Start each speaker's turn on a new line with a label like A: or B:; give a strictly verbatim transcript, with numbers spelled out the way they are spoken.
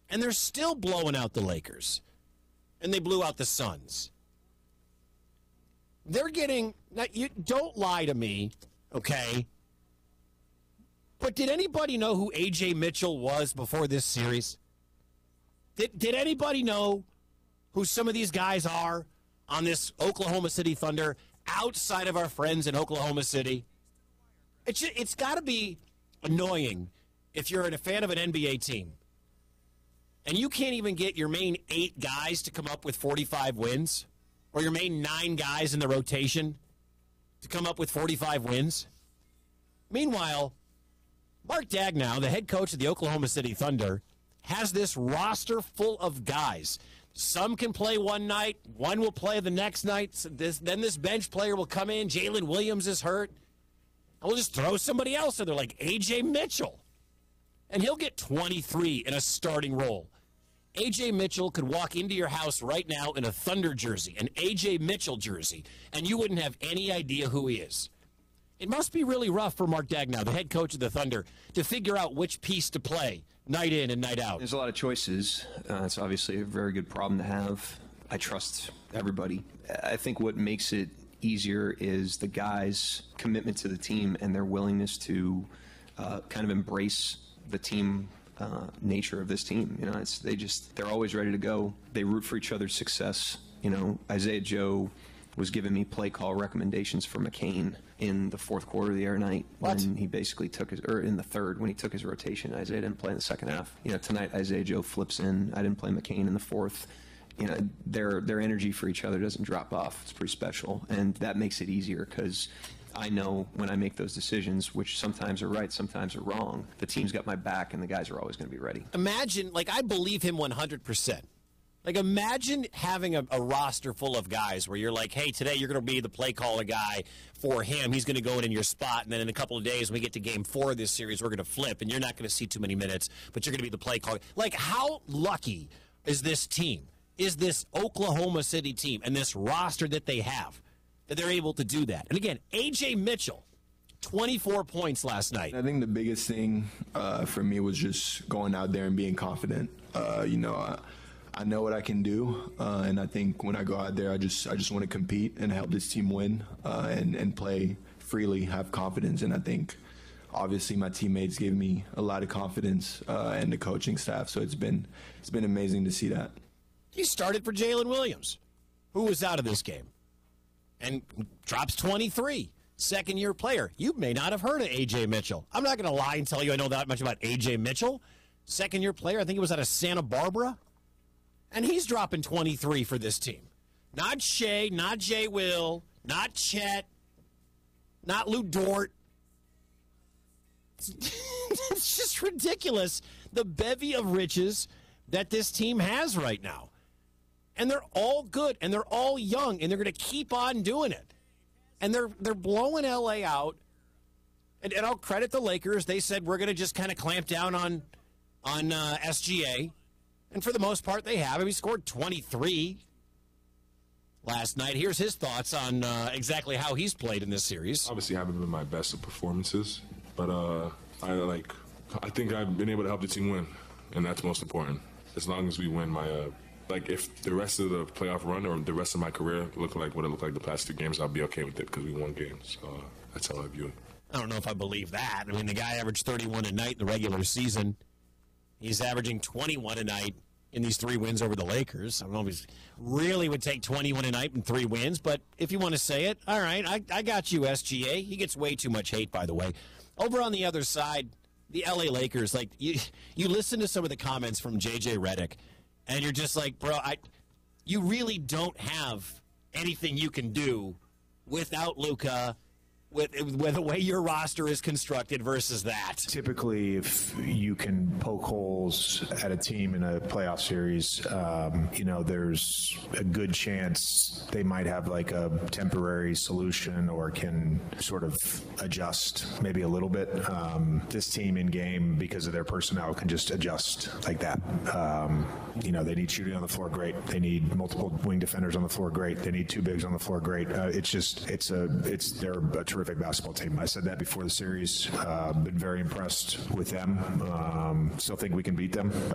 A: And they're still blowing out the Lakers. And they blew out the Suns. They're getting, now you don't lie to me, okay? But did anybody know who A J Mitchell was before this series? Did, did anybody know who some of these guys are on this Oklahoma City Thunder outside of our friends in Oklahoma City? It's, it's got to be annoying if you're a fan of an N B A team and you can't even get your main eight guys to come up with forty-five wins, or your main nine guys in the rotation to come up with forty-five wins. Meanwhile, Mark Daigneault, the head coach of the Oklahoma City Thunder, has this roster full of guys. Some can play one night, one will play the next night. So this, then this bench player will come in. Jalen Williams is hurt. And we'll just throw somebody else in there like A J Mitchell. And he'll get twenty-three in a starting role. A J Mitchell could walk into your house right now in a Thunder jersey, an A J Mitchell jersey, and you wouldn't have any idea who he is. It must be really rough for Mark Daigneault, the head coach of the Thunder, to figure out which piece to play night in and night out.
B: There's a lot of choices. Uh, it's obviously a very good problem to have. I trust everybody. I think what makes it easier is the guys' commitment to the team and their willingness to uh, kind of embrace the team uh, nature of this team. You know, it's they just they're always ready to go. They root for each other's success. You know, Isaiah Joe was giving me play call recommendations for McCain in the fourth quarter of the other night
A: what?
B: when he basically took his, or in the third when he took his rotation. Isaiah didn't play in the second half. You know, tonight Isaiah Joe flips in. I didn't play McCain in the fourth. You know, their their energy for each other doesn't drop off. It's pretty special, and that makes it easier because I know when I make those decisions, which sometimes are right, sometimes are wrong, the team's got my back, and the guys are always going to be ready.
A: Imagine, like, I believe him one hundred percent. Like, imagine having a, a roster full of guys where you're like, hey, today you're going to be the play caller guy for him. He's going to go in in your spot, and then in a couple of days when we get to game four of this series, we're going to flip, and you're not going to see too many minutes, but you're going to be the play caller. Like, how lucky is this team, is this Oklahoma City team, and this roster that they have, that they're able to do that? And again, A J Mitchell, twenty-four points last night.
C: I think the biggest thing uh, for me was just going out there and being confident. Uh, you know, I, I know what I can do, uh, and I think when I go out there, I just I just want to compete and help this team win uh, and and play freely, have confidence. And I think obviously my teammates gave me a lot of confidence uh, and the coaching staff. So it's been it's been amazing to see that.
A: He started for Jalen Williams, who was out of this game, and drops twenty-three. Second-year player. You may not have heard of A J Mitchell. I'm not going to lie and tell you I know that much about A J Mitchell. Second-year player. I think it was out of Santa Barbara. And he's dropping twenty-three for this team. Not Shea, not Jay Will, not Chet, not Lou Dort. It's just ridiculous, the bevy of riches that this team has right now. And they're all good, and they're all young, and they're going to keep on doing it. And they're they're blowing L A out. And, and I'll credit the Lakers. They said we're going to just kind of clamp down on, on uh, S G A. And for the most part, they have. He scored twenty-three last night. Here's his thoughts on uh, exactly how he's played in this series.
D: Obviously, I haven't been my best of performances, but uh, I like. I think I've been able to help the team win, and that's most important. As long as we win, my uh, like if the rest of the playoff run or the rest of my career look like what it looked like the past two games, I'll be okay with it because we won games. So uh, that's how I view it.
A: I don't know if I believe that. I mean, the guy averaged thirty-one a night in the regular season. He's averaging twenty-one a night in these three wins over the Lakers. I don't know if he really would take twenty-one a night and three wins, but if you want to say it, all right, I, I got you, S G A. He gets way too much hate, by the way. Over on the other side, the L A Lakers, like, you, you listen to some of the comments from J J Redick, and you're just like, bro, I, you really don't have anything you can do without Luka, with, with the way your roster is constructed versus that.
E: Typically, if you can poke holes at a team in a playoff series, um, you know, there's a good chance they might have like a temporary solution or can sort of adjust maybe a little bit. Um, this team in game, because of their personnel, can just adjust like that. Um, you know, they need shooting on the floor, great. They need multiple wing defenders on the floor, great. They need two bigs on the floor, great. Uh, it's just, it's a, it's, they're a terrific basketball team. I said that before the series. Uh, been very impressed with them. Um, still think we can beat them.